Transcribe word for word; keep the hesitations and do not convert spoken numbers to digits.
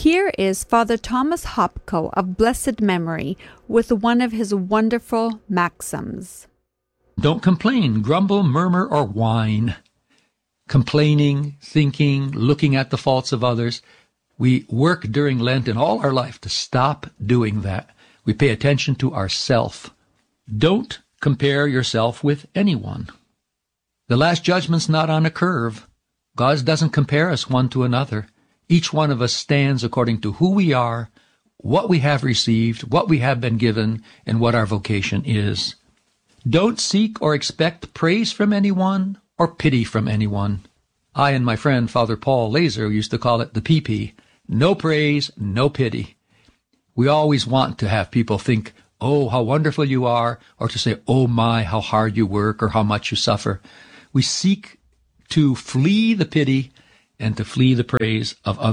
Here is Father Thomas Hopko of blessed memory with one of his wonderful maxims. Don't complain, grumble, murmur, or whine. Complaining, thinking, looking at the faults of others. We work during Lent and all our life to stop doing that. We pay attention to ourself. Don't compare yourself with anyone. The Last Judgment's not on a curve. God doesn't compare us one to another. Each one of us stands according to who we are, what we have received, what we have been given, and what our vocation is. Don't seek or expect praise from anyone or pity from anyone. I and my friend Father Paul Laser used to call it the P P. No praise, no pity. We always want to have people think, oh, how wonderful you are, or to say, oh my, how hard you work, or how much you suffer. We seek to flee the pity and to flee the praise of others.